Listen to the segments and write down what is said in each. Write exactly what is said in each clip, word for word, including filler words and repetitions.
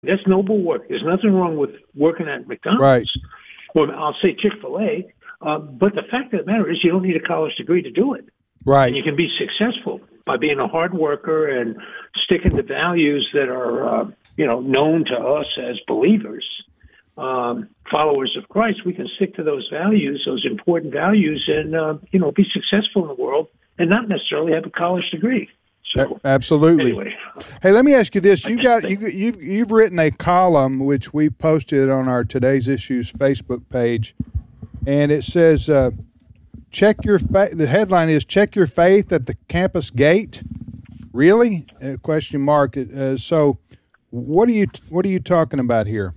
That's noble work. There's nothing wrong with working at McDonald's. Right. Well, I'll say Chick-fil-A. Uh, but the fact of the matter is you don't need a college degree to do it. Right. And you can be successful by being a hard worker and sticking to values that are, uh, you know, known to us as believers, um, followers of Christ. We can stick to those values, those important values, and, uh, you know, be successful in the world and not necessarily have a college degree. So, absolutely. Anyway. Hey, let me ask you this: you got you, you've you've written a column which we posted on our Today's Issues Facebook page, and it says, uh, "Check your fa-" the headline is "Check your faith at the campus gate." Really? Uh, question mark. Uh, so, what are you what are you talking about here?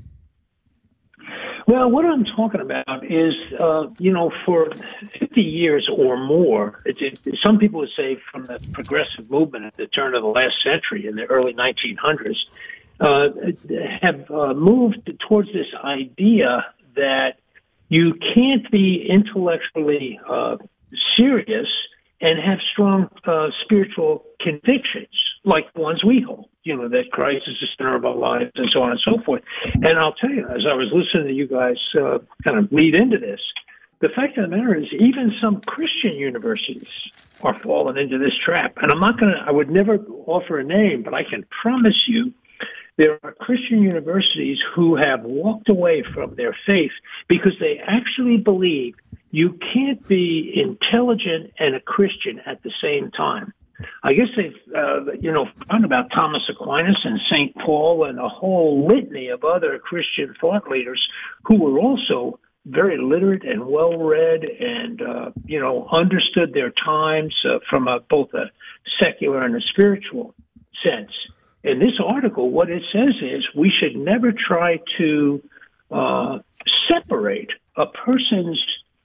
Well, what I'm talking about is, uh, you know, for fifty years or more, it, it, some people would say from the progressive movement at the turn of the last century in the early nineteen hundreds, uh, have uh, moved towards this idea that you can't be intellectually uh, serious and have strong uh, spiritual convictions like the ones we hold, you know, that Christ is the center of our lives and so on and so forth. And I'll tell you, as I was listening to you guys uh, kind of lead into this, the fact of the matter is even some Christian universities are falling into this trap. And I'm not going to, I would never offer a name, but I can promise you there are Christian universities who have walked away from their faith because they actually believe you can't be intelligent and a Christian at the same time. I guess they've, uh, you know, found about Thomas Aquinas and Saint Paul and a whole litany of other Christian thought leaders who were also very literate and well-read and, uh, you know, understood their times uh, from a, both a secular and a spiritual sense. In this article, what it says is we should never try to uh, separate a person's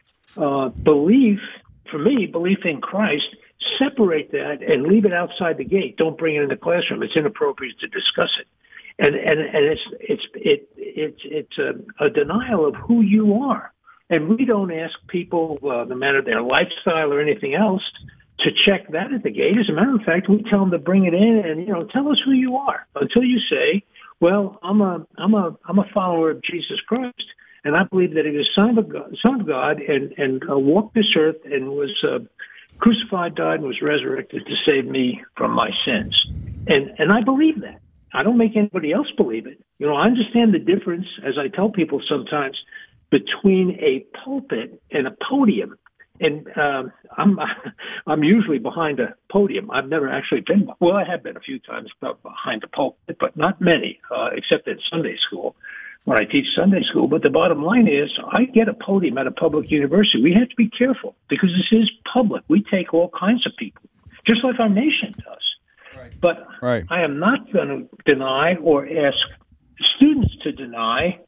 uh, belief, for me, belief in Christ, separate that and leave it outside the gate. Don't bring it in the classroom. It's inappropriate to discuss it. And and, and it's it's it it's it's a, a denial of who you are. And we don't ask people, uh, no matter their lifestyle or anything else, to check that at the gate. As a matter of fact, we tell them to bring it in and, you know, tell us who you are until you say, well, I'm a I'm a I'm a follower of Jesus Christ, and I believe that he was Son of God, Son of God, and and uh, walked this earth and was uh, crucified, died, and was resurrected to save me from my sins. And and I believe that. I don't make anybody else believe it. You know, I understand the difference, as I tell people sometimes, between a pulpit and a podium. And um, I'm I'm usually behind a podium. I've never actually been, well, I have been a few times behind the pulpit, but not many, uh, except at Sunday school when I teach Sunday school. But the bottom line is I get a podium at a public university. We have to be careful because this is public. We take all kinds of people, just like our nation does. Right. But right. I am not going to deny or ask students to deny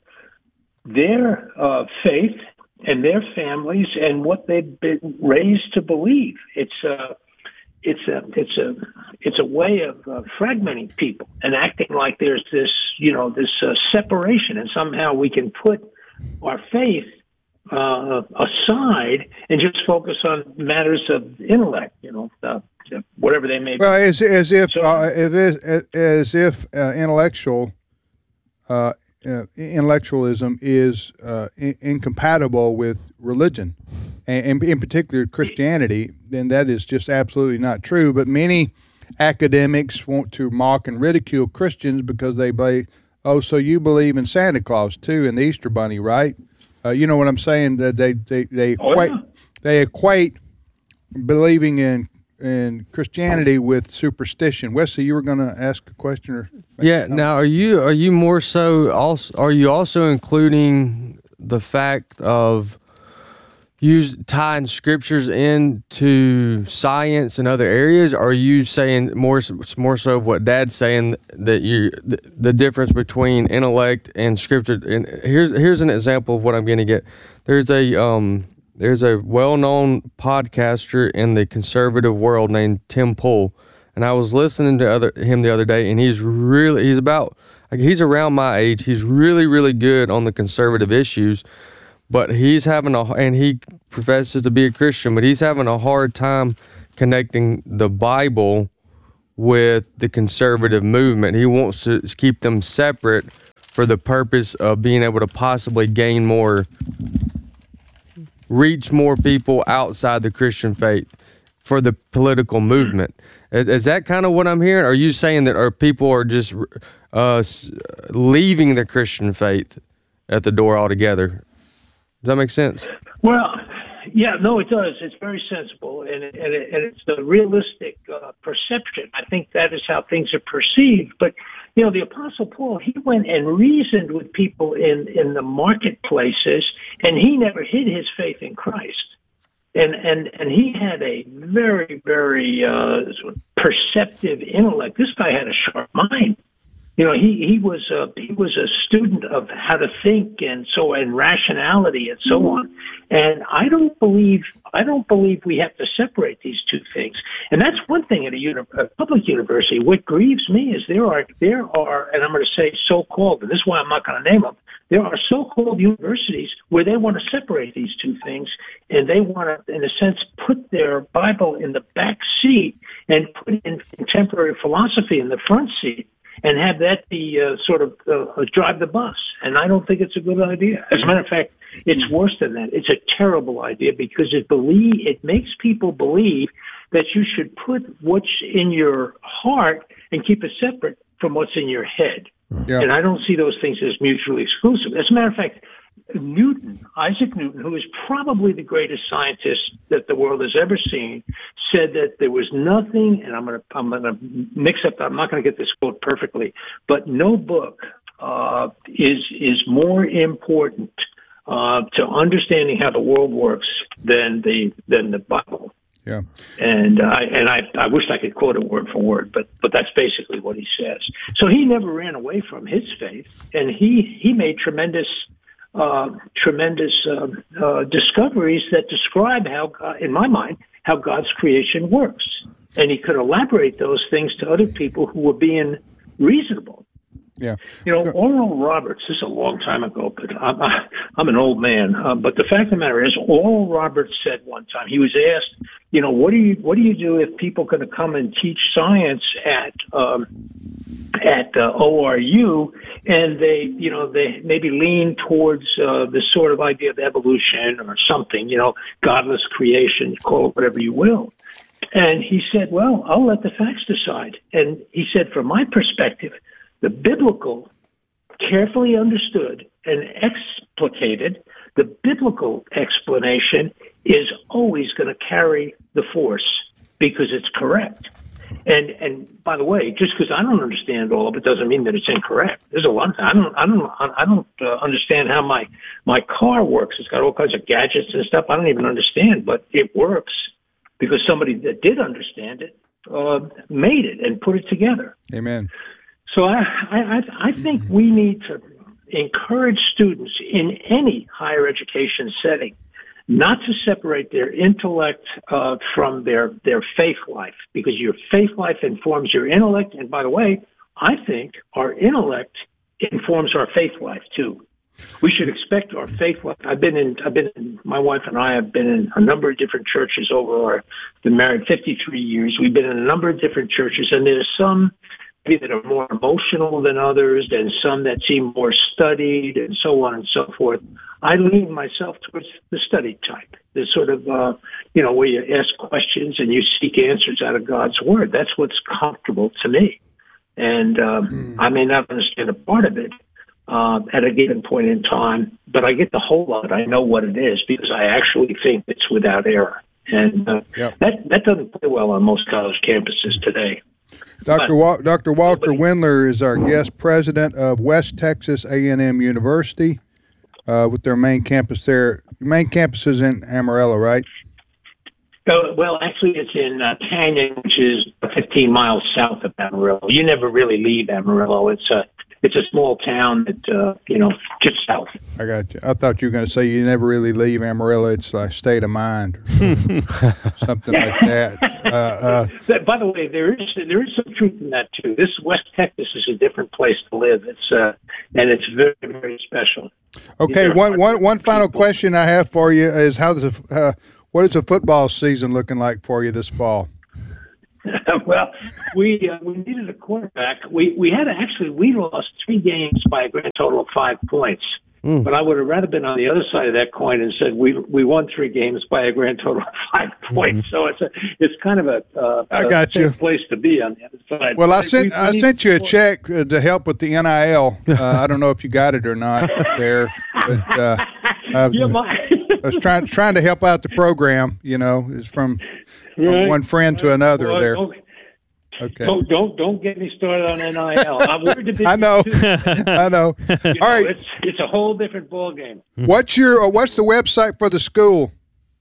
their uh, faith and their families and what they've been raised to believe. It's a, it's a, it's a, it's a way of uh, fragmenting people and acting like there's this, you know, this uh, separation, and somehow we can put our faith uh, aside and just focus on matters of intellect, you know, uh, whatever they may be. Well, as as if so, uh, as, as if uh, intellectual. Uh, Uh, intellectualism is uh, in- incompatible with religion, and, and in particular Christianity, then that is just absolutely not true. But many academics want to mock and ridicule Christians because they say, oh, so you believe in Santa Claus too and the Easter Bunny, right? Uh, you know what I'm saying? That they they they equate, oh, yeah. they equate believing in in Christianity with superstition. Wesley, you were going to ask a question, or yeah. Now, are you are you more so also are you also including the fact of use tying scriptures into science and other areas? Or are you saying more more so of what Dad's saying, that you the, the difference between intellect and scripture? And here's here's an example of what I'm going to get. There's a um. There's a well-known podcaster in the conservative world named Tim Pool, and I was listening to other, him the other day, and he's really, he's about, like, he's around my age. He's really, really good on the conservative issues, but he's having a, and he professes to be a Christian, but he's having a hard time connecting the Bible with the conservative movement. He wants to keep them separate for the purpose of being able to possibly gain more, reach more people outside the Christian faith for the political movement. Is, is that kind of what I'm hearing? Are you saying that our people are just uh, leaving the Christian faith at the door altogether? Does that make sense? Well, yeah, no, it does. It's very sensible, and, it, and, it, and it's a realistic uh, perception. I think that is how things are perceived. But, you know, the Apostle Paul, he went and reasoned with people in, in the marketplaces, and he never hid his faith in Christ. And and and he had a very, very uh, perceptive intellect. This guy had a sharp mind. You know, he he was a, he was a student of how to think and so and rationality and so on. And I don't believe I don't believe we have to separate these two things. And that's one thing at a, uni- a public university. What grieves me is there are there are, and I'm going to say so-called, and this is why I'm not going to name them. There are so-called universities where they want to separate these two things, and they want to, in a sense, put their Bible in the back seat and put in contemporary philosophy in the front seat, and have that be uh, sort of uh, drive the bus. And I don't think it's a good idea. As a matter of fact, it's worse than that. It's a terrible idea because it believe it makes people believe that you should put what's in your heart and keep it separate from what's in your head. Yeah. And I don't see those things as mutually exclusive. As a matter of fact, Newton, Isaac Newton, who is probably the greatest scientist that the world has ever seen, said that there was nothing, and I'm going to I'm going to mix up. I'm not going to get this quote perfectly, but no book uh, is is more important uh, to understanding how the world works than the than the Bible. Yeah, and uh, and I I wish I could quote it word for word, but but that's basically what he says. So he never ran away from his faith, and he he made tremendous. Uh, tremendous uh, uh, discoveries that describe how, God, in my mind, how God's creation works. And he could elaborate those things to other people who were being reasonable. Yeah. You know, Oral Roberts, this is a long time ago, but I'm, I'm an old man. Uh, but the fact of the matter is, Oral Roberts said one time, he was asked, you know, what do you what do you do if people are going to come and teach science at um, at uh, O R U, and they, you know, they maybe lean towards uh, this sort of idea of evolution or something, you know, godless creation, call it whatever you will. And he said, well, I'll let the facts decide. And he said, from my perspective, the biblical, carefully understood and explicated, the biblical explanation is always going to carry the force because it's correct. And and by the way, just because I don't understand all of it doesn't mean that it's incorrect. There's a lot. Of, I don't I don't I don't uh, understand how my my car works. It's got all kinds of gadgets and stuff I don't even understand, but it works because somebody that did understand it uh, made it and put it together. Amen. So I I I think we need to encourage students in any higher education setting not to separate their intellect uh, from their, their faith life, because your faith life informs your intellect. And by the way, I think our intellect informs our faith life too. We should expect our faith life. I've been in, I've been in, my wife and I have been in a number of different churches over our, been married fifty-three years. We've been in a number of different churches, and there's some maybe that are more emotional than others, and some that seem more studied, and so on and so forth. I lean myself towards the study type, the sort of, uh, you know, where you ask questions and you seek answers out of God's Word. That's what's comfortable to me. And uh, mm. I may not understand a part of it uh, at a given point in time, but I get the whole of it. I know what it is because I actually think it's without error. And uh, yep. that, that doesn't play well on most college campuses today. Doctor Wa- Doctor Walter Wendler is our guest president of West Texas A and M University. Uh, with their main campus there. Your main campus is in Amarillo, right? Uh, well, actually, it's in uh, Canyon, which is fifteen miles south of Amarillo. You never really leave Amarillo. It's a it's a small town that uh, you know, just south. I got you. I thought you were going to say you never really leave Amarillo. It's like state of mind, or something like that. Uh, uh, By the way, there is there is some truth in that too. This West Texas is a different place to live. It's uh, and it's very very special. Okay, one one one final question I have for you is how does uh, what is the football season looking like for you this fall? Well, we uh, we needed a quarterback. We we had to actually we lost three games by a grand total of five points. Mm. But I would have rather been on the other side of that coin and said we we won three games by a grand total of five points. Mm-hmm. So it's a it's kind of a, uh, I got a you. safe place to be on the other side. Well, I we, sent we, I we sent you a check uh, to help with the N I L. Uh, I don't know if you got it or not there, but uh, I was, yeah, my- I was trying trying to help out the program. You know, it's from, from right. one friend to another well, there. Okay. Okay. Don't don't don't get me started on N I L. I'm worried to be I know. I know. You All know, right. It's it's a whole different ball game. What's your uh, what's the website for the school?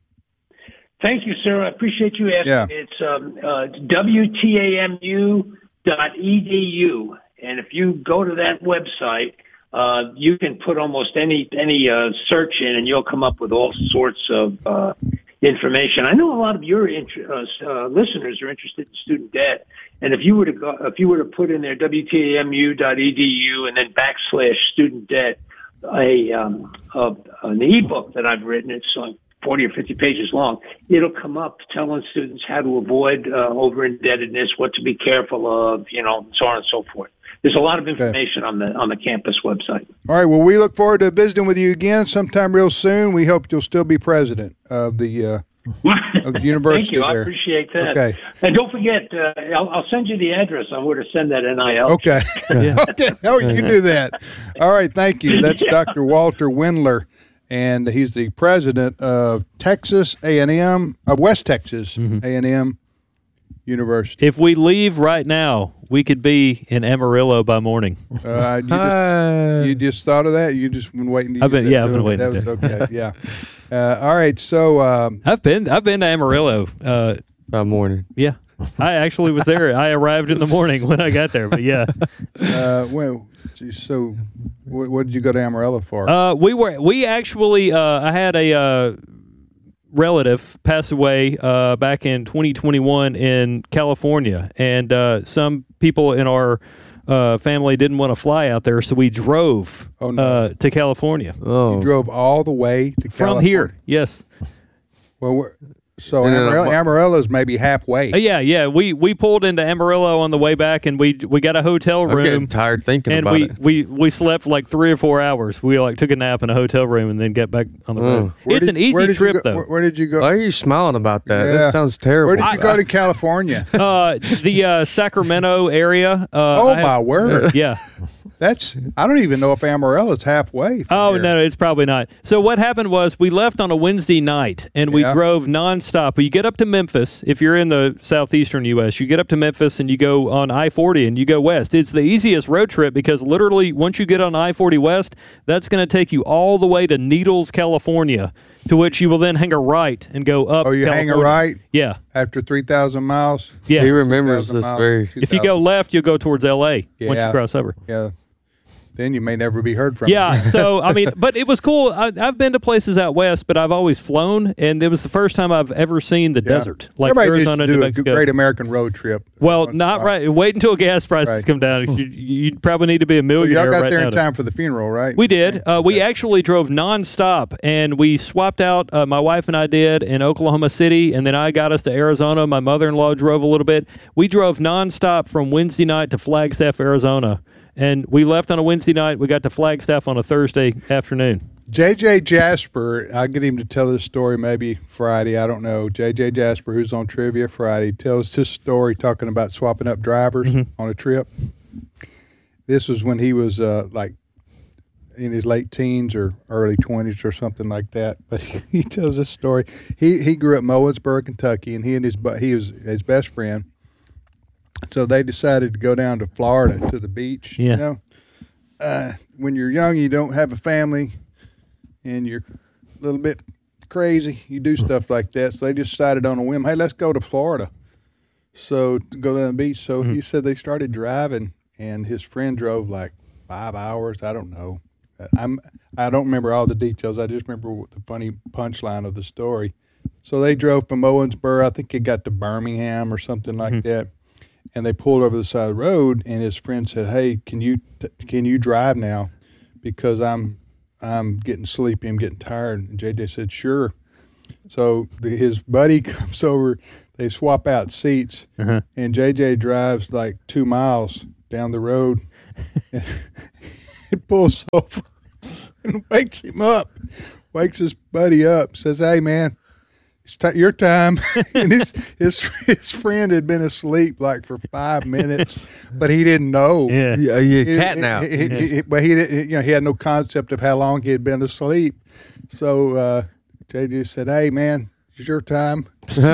Thank you, sir. I appreciate you asking. Yeah. It's um, uh, W T A M U dot E D U, and if you go to that website, uh, you can put almost any any uh, search in, and you'll come up with all sorts of uh, information. I know a lot of your inter- uh, uh, listeners are interested in student debt, and if you were to go, if you were to put in there W T A M U dot E D U and then backslash student debt, a um, a, an ebook that I've written, it's like forty or fifty pages long. It'll come up telling students how to avoid uh, over indebtedness, what to be careful of, you know, so on and so forth. There's a lot of information okay. on the on the campus website. All right. Well, we look forward to visiting with you again sometime real soon. We hope you'll still be president of the uh, of the university. Thank you. There. I appreciate that. Okay. And don't forget, uh, I'll, I'll send you the address on where to send that N I L. Okay. Okay. Oh, you can do that. All right. Thank you. That's yeah. Doctor Walter Wendler, and he's the president of Texas A and M, of West Texas mm-hmm. A and M University. If we leave right now, we could be in Amarillo by morning. Uh, you, just, you just thought of that? You just been waiting to I've been, yeah, I've been waiting. That was okay, yeah. Uh, all right, so... Um, I've been I've been to Amarillo. Uh, by morning. Yeah. I actually was there. I arrived in the morning when I got there, but yeah. Uh, well, geez, so what, what did you go to Amarillo for? Uh, we were, we actually, uh, I had a... Uh, relative passed away uh, back in twenty twenty-one in California, and uh, some people in our uh, family didn't want to fly out there, so we drove oh, no. uh, to California. Oh, you drove all the way to from California? here. Yes. Well, we're, so Amarillo, Amarillo's maybe halfway. Uh, yeah, yeah. We we pulled into Amarillo on the way back, and we we got a hotel room. I'm getting tired thinking and about we, it. we we slept like three or four hours. We like took a nap in a hotel room and then get back on the road. Where It's did, an easy trip go, though. Where, where did you go? Why are you smiling about that? Yeah. That sounds terrible. Where did you I, go to California? Uh, the uh, Sacramento area. Uh, oh I my have, word! Yeah. That's, I don't even know if Amarillo's halfway. Oh, here. no, it's probably not. So what happened was we left on a Wednesday night, and we yeah. drove nonstop. You get up to Memphis. If you're in the southeastern U S, you get up to Memphis, and you go on I forty, and you go west. It's the easiest road trip because literally once you get on I forty west, that's going to take you all the way to Needles, California, to which you will then hang a right and go up Oh, you California. hang a right? Yeah. After three thousand miles? Yeah. He remembers this miles, very... If you go left, you'll go towards L A yeah. once you cross over. Yeah. Then you may never be heard from. Yeah, so, I mean, but it was cool. I, I've been to places out west, but I've always flown, and it was the first time I've ever seen the yeah. desert, like Everybody Arizona, do New a Mexico. Great American road trip. Well, not right. Wait until gas prices right. come down. You, you'd probably need to be a millionaire well, y'all got right there now in time for the funeral, right? We did. Uh, we actually drove nonstop, and we swapped out, uh, my wife and I did, in Oklahoma City, and then I got us to Arizona. My mother-in-law drove a little bit. We drove nonstop from Wednesday night to Flagstaff, Arizona. And we left on a Wednesday night. We got to Flagstaff on a Thursday afternoon. J J Jasper, I'll get him to tell this story maybe Friday. I don't know. J J Jasper, who's on Trivia Friday, tells this story talking about swapping up drivers mm-hmm. on a trip. This was when he was uh, like in his late teens or early twenties or something like that. But he, he tells this story. He he grew up in Owensboro, Kentucky, and he and his he was his best friend. So they decided to go down to Florida to the beach. Yeah. You know, uh, when you're young, you don't have a family, and you're a little bit crazy. You do stuff like that. So they just decided on a whim, hey, let's go to Florida. So to go down the beach. So mm-hmm. he said they started driving, and his friend drove like five hours. I don't know. I'm I don't remember all the details. I just remember the funny punchline of the story. So they drove from Owensboro. I think it got to Birmingham or something like mm-hmm. that. And they pulled over the side of the road, and his friend said, "Hey, can you t- can you drive now? Because I'm I'm getting sleepy, I'm getting tired." And J J said, "Sure." So the, his buddy comes over. They swap out seats, Uh-huh. and J J drives like two miles down the road, and it pulls over and wakes him up. Wakes his buddy up. Says, "Hey, man, it's t- your time." And his his his friend had been asleep like for five minutes, but he didn't know. Yeah. Yeah, yeah, He- cat he- now. he- he- he- but he didn't. You know, he had no concept of how long he had been asleep. So uh, J J said, "Hey, man, it's your time."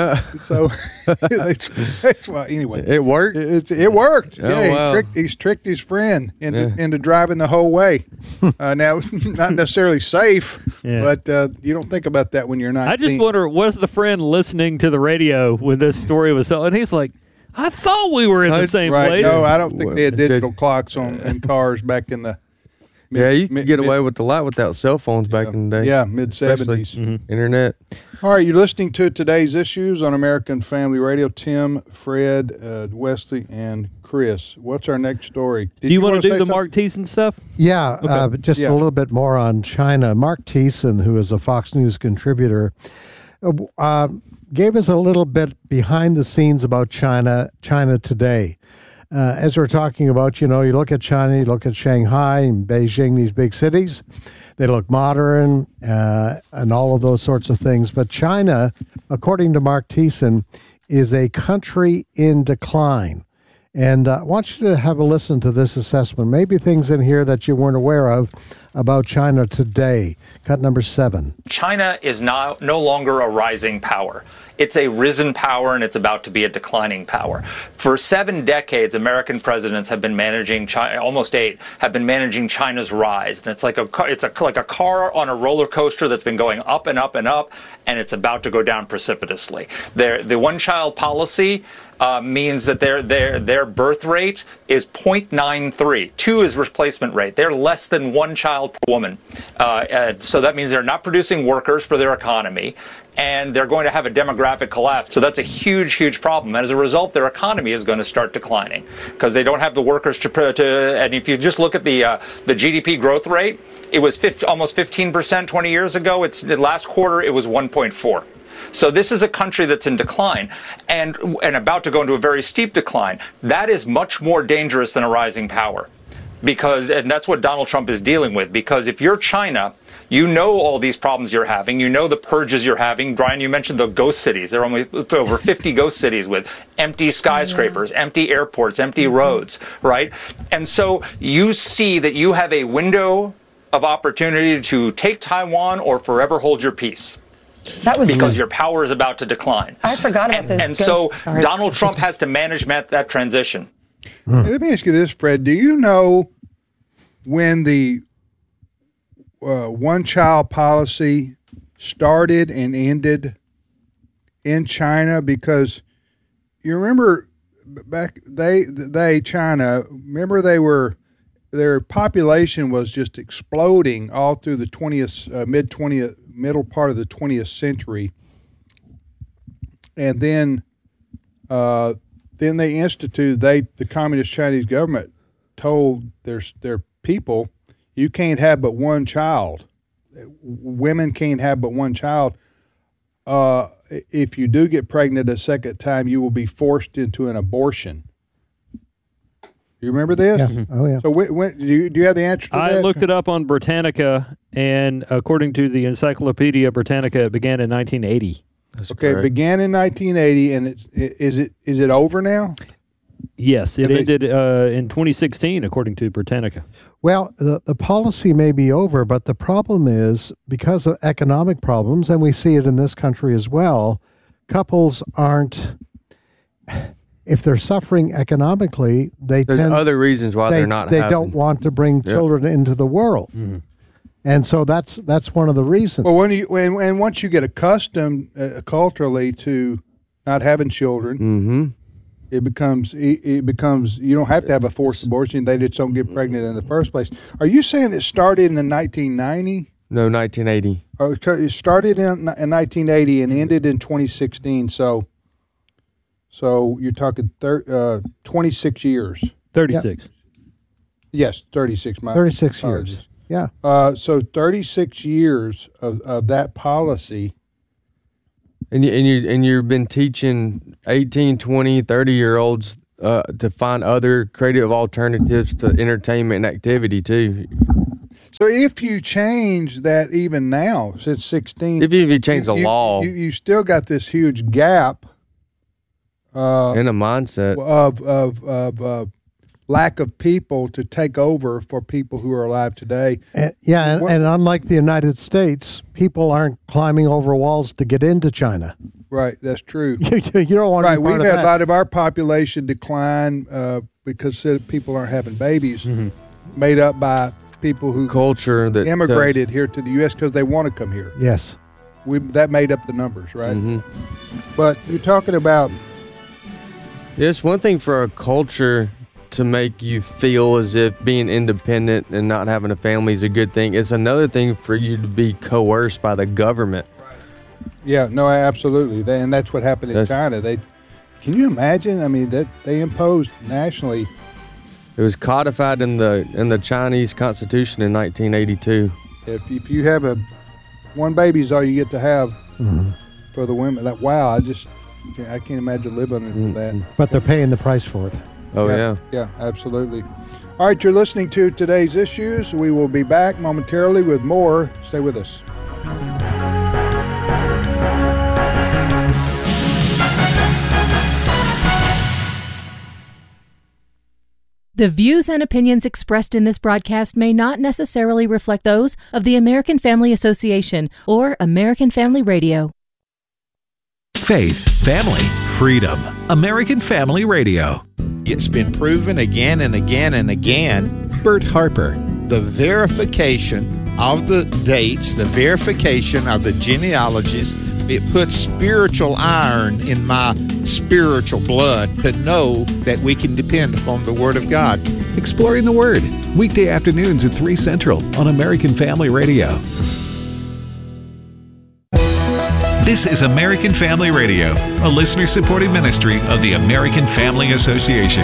So that's, that's why. Anyway, It worked. it, it, it worked. Oh, yeah, wow. he tricked, he's tricked his friend into, Yeah. into driving the whole way. Uh, now, not necessarily safe, Yeah. but uh, you don't think about that when you're nineteen. I just wonder, was the friend listening to the radio when this story was told? And he's like, I thought we were in the I- same Right? place. No, I don't think they had Well, digital clocks on in cars back in the. Mid, Yeah, you could mid- get mid- away with a lot without cell phones back yeah, in the day. Yeah, mid Especially seventies. Internet. All right, you're listening to today's issues on American Family Radio. Tim, Fred, uh, Wesley, and Chris. What's our next story? Did do you, want wanna to do say the something? Mark Thiessen stuff? Yeah, uh, but just Yeah. a little bit more on China. Mark Thiessen, who is a Fox News contributor, uh, uh, gave us a little bit behind the scenes about China, China today. Uh, as we're talking about, you know, you look at China, you look at Shanghai and Beijing, these big cities, they look modern uh, and all of those sorts of things. But China, according to Mark Thiessen, is a country in decline. And uh, I want you to have a listen to this assessment. Maybe things in here that you weren't aware of about China today. Cut number seven. China is now no longer a rising power. It's a risen power, and it's about to be a declining power. For seven decades, American presidents have been managing China, almost eight, have been managing China's rise. And it's like a car, it's a, like a car on a roller coaster that's been going up and up and up, and it's about to go down precipitously. Their, the one-child policy uh, means that their their their birth rate is zero point nine three. Two is replacement rate. They're less than one child per woman. Uh, and so that means they're not producing workers for their economy, and they're going to have a demographic collapse. So that's a huge, huge problem. And as a result, their economy is going to start declining because they don't have the workers to, to and if you just look at the uh, the G D P growth rate, it was fifty, almost fifteen percent twenty years ago. It's the last quarter, it was one point four. So this is a country that's in decline and and about to go into a very steep decline. That is much more dangerous than a rising power. Because, and that's what Donald Trump is dealing with, because if you're China, you know all these problems you're having. You know the purges you're having. Brian, you mentioned the ghost cities. There are only over fifty ghost cities with empty skyscrapers, yeah. empty airports, empty mm-hmm. roads, right? And so you see that you have a window of opportunity to take Taiwan or forever hold your peace. That was because so, your power is about to decline. I forgot about and, this. And ghost, so sorry. Donald Trump has to manage that, that transition. Hmm. Let me ask you this, Fred. Do you know when the uh, one-child policy started and ended in China? Because you remember back they they China. Remember they were their population was just exploding all through the twentieth uh, mid twentieth middle part of the twentieth century, and then. Uh, Then they instituted, they the Communist Chinese government told their their people, you can't have but one child. Women can't have but one child. Uh, if you do get pregnant a second time, you will be forced into an abortion. You remember this? Yeah. Oh, yeah. So when, when, do, you, do you have the answer to I that? looked it up on Britannica, and according to the Encyclopedia Britannica, it began in nineteen eighty. That's Okay, it correct. began in nineteen eighty, and it's, is it is it over now? Yes, it Have they- ended uh, in twenty sixteen, according to Britannica. Well, the, the policy may be over, but the problem is because of economic problems, and we see it in this country as well, couples aren't, if they're suffering economically, they There's tend, other reasons why they, they're not they having. don't want to bring Yeah. children into the world. Mhm. And so that's that's one of the reasons. Well, when you when and once you get accustomed uh, culturally to not having children, Mm-hmm. it becomes it, it becomes you don't have to have a forced abortion. They just don't get pregnant in the first place. Are you saying it started in nineteen ninety? No, nineteen eighty. Or it started in, in nineteen eighty and ended in twenty sixteen. So, so you're talking thir- uh, twenty-six years. thirty-six. Yes, thirty-six. My thirty-six apologies. years. Yeah. Uh, so thirty-six years of, of that policy And you, and you and you've been teaching eighteen, twenty, thirty year olds uh, to find other creative alternatives to entertainment and activity too. So if you change that even now, since sixteen, if you, if you change the you, law, you, you still got this huge gap uh, in a mindset of of of uh, lack of people to take over for people who are alive today. And, yeah, and, and unlike the United States, people aren't climbing over walls to get into China. Right, that's true. you, you don't want right, to be part we've of had that. a lot of our population decline uh, because people aren't having babies, mm-hmm. made up by people who culture that immigrated does. here to the U S because they want to come here. Yes, we that made up the numbers, right? Mm-hmm. But you're talking about. It's one thing for a culture to make you feel as if being independent and not having a family is a good thing. It's another thing for you to be coerced by the government. Yeah, no, absolutely. They, and that's what happened in that's, China. They, can you imagine? I mean, that they imposed nationally. It was codified in the in the Chinese Constitution in nineteen eighty-two. If if you have a one baby is all you get to have mm-hmm. for the women. Like, wow, I just I can't imagine living under mm-hmm. that. But they're paying the price for it. Oh, yeah, yeah. Yeah, absolutely. All right, you're listening to Today's Issues. We will be back momentarily with more. Stay with us. The views and opinions expressed in this broadcast may not necessarily reflect those of the American Family Association or American Family Radio. Faith, family, freedom. American Family Radio. It's been proven again and again and again. Bert Harper. The verification of the dates, the verification of the genealogies, it puts spiritual iron in my spiritual blood to know that we can depend upon the Word of God. Exploring the Word, weekday afternoons at three Central on American Family Radio. This is American Family Radio, a listener-supported ministry of the American Family Association.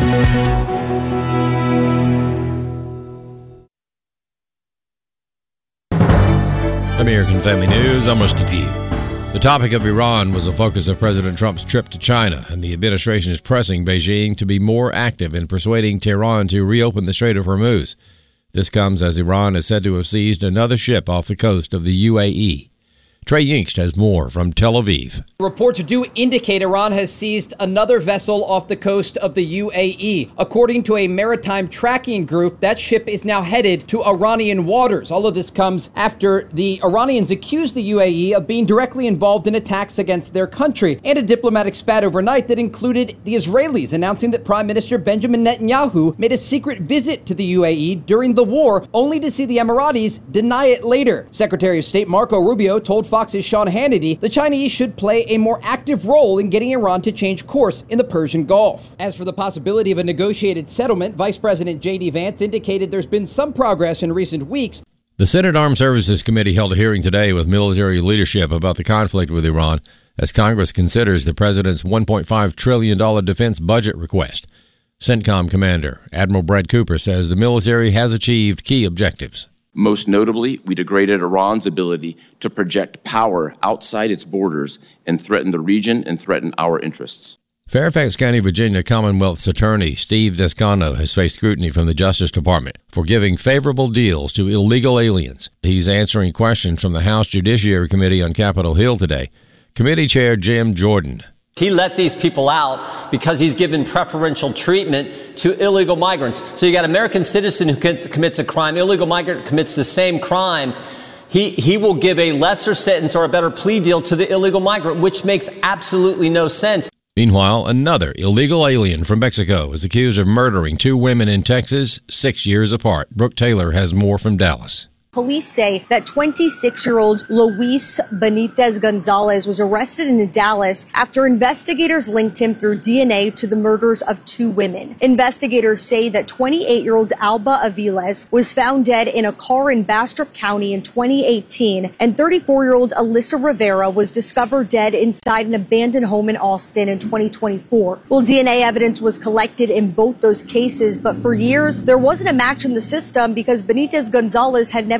American Family News, I'm Rusty Pugh. The topic of Iran was the focus of President Trump's trip to China, and the administration is pressing Beijing to be more active in persuading Tehran to reopen the Strait of Hormuz. This comes as Iran is said to have seized another ship off the coast of the U A E. Trey Yingst has more from Tel Aviv. Reports do indicate Iran has seized another vessel off the coast of the U A E. According to a maritime tracking group, that ship is now headed to Iranian waters. All of this comes after the Iranians accused the U A E of being directly involved in attacks against their country, and a diplomatic spat overnight that included the Israelis announcing that Prime Minister Benjamin Netanyahu made a secret visit to the U A E during the war, only to see the Emiratis deny it later. Secretary of State Marco Rubio told Fox's Sean Hannity the Chinese should play a more active role in getting Iran to change course in the Persian Gulf. As for the possibility of a negotiated settlement, Vice President J D Vance indicated there's been some progress in recent weeks. The Senate Armed Services Committee held a hearing today with military leadership about the conflict with Iran as Congress considers the president's one point five trillion dollars defense budget request. CENTCOM Commander Admiral Brad Cooper says the military has achieved key objectives. Most notably, we degraded Iran's ability to project power outside its borders and threaten the region and threaten our interests. Fairfax County, Virginia Commonwealth's attorney Steve Descano has faced scrutiny from the Justice Department for giving favorable deals to illegal aliens. He's answering questions from the House Judiciary Committee on Capitol Hill today. Committee Chair Jim Jordan. He let these people out because he's given preferential treatment to illegal migrants. So you got an American citizen who commits a crime, illegal migrant commits the same crime. He, he will give a lesser sentence or a better plea deal to the illegal migrant, which makes absolutely no sense. Meanwhile, another illegal alien from Mexico is accused of murdering two women in Texas six years apart. Brooke Taylor has more from Dallas. Police say that twenty-six-year-old Luis Benitez Gonzalez was arrested in Dallas after investigators linked him through D N A to the murders of two women. Investigators say that twenty-eight-year-old Alba Aviles was found dead in a car in Bastrop County in twenty eighteen, and thirty-four-year-old Alyssa Rivera was discovered dead inside an abandoned home in Austin in twenty twenty-four. Well, D N A evidence was collected in both those cases, but for years, there wasn't a match in the system because Benitez Gonzalez had never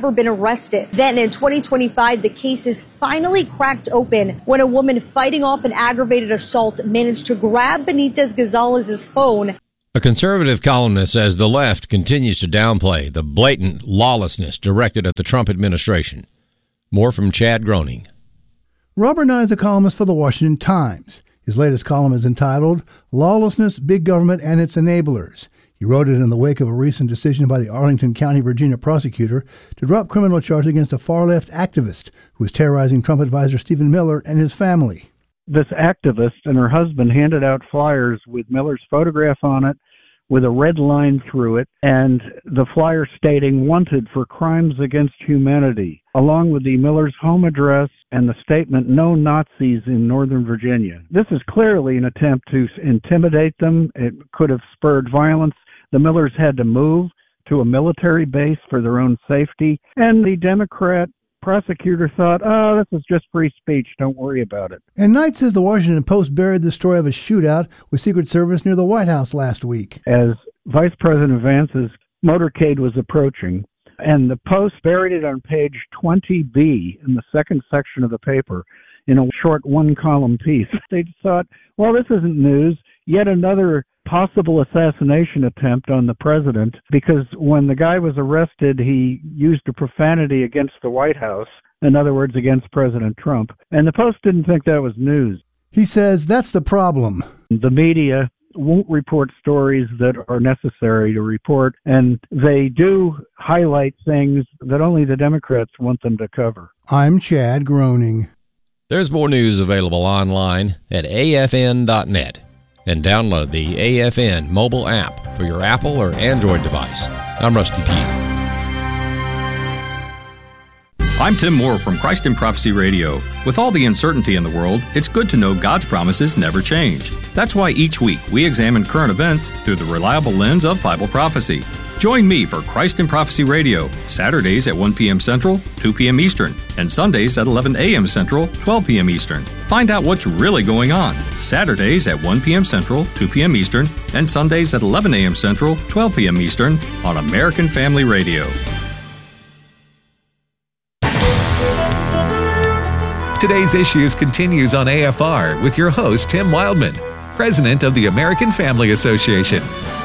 never been arrested. Then in twenty twenty-five, the case is finally cracked open when a woman fighting off an aggravated assault managed to grab Benitez Gonzalez's phone. A conservative columnist says the left continues to downplay the blatant lawlessness directed at the Trump administration. More from Chad Groening. Robert Nye is a columnist for the Washington Times. His latest column is entitled Lawlessness, Big Government, and Its Enablers. He wrote it in the wake of a recent decision by the Arlington County, Virginia prosecutor to drop criminal charges against a far-left activist who was terrorizing Trump advisor Stephen Miller and his family. This activist and her husband handed out flyers with Miller's photograph on it, with a red line through it, and the flyer stating wanted for crimes against humanity, along with the Miller's home address and the statement no Nazis in Northern Virginia. This is clearly an attempt to intimidate them. It could have spurred violence. The Millers had to move to a military base for their own safety, and the Democrat prosecutor thought, oh, this is just free speech, don't worry about it. And Knight says the Washington Post buried the story of a shootout with Secret Service near the White House last week. As Vice President Vance's motorcade was approaching, and the Post buried it on page twenty B in the second section of the paper in a short one-column piece. They thought, well, this isn't news, yet another possible assassination attempt on the president, because when the guy was arrested, he used a profanity against the White House, in other words, against President Trump. And the Post didn't think that was news. He says that's the problem. The media won't report stories that are necessary to report, and they do highlight things that only the Democrats want them to cover. I'm Chad Groening. There's more news available online at A F N dot net. And download the A F N mobile app for your Apple or Android device. I'm Rusty Pugh. I'm Tim Moore from Christ in Prophecy Radio. With all the uncertainty in the world, it's good to know God's promises never change. That's why each week we examine current events through the reliable lens of Bible prophecy. Join me for Christ in Prophecy Radio, Saturdays at one p.m. Central, two p.m. Eastern, and Sundays at eleven a.m. Central, twelve p.m. Eastern. Find out what's really going on. Saturdays at one p.m. Central, two p.m. Eastern, and Sundays at eleven a.m. Central, twelve p.m. Eastern on American Family Radio. Today's Issues continues on A F R with your host, Tim Wildman, president of the American Family Association.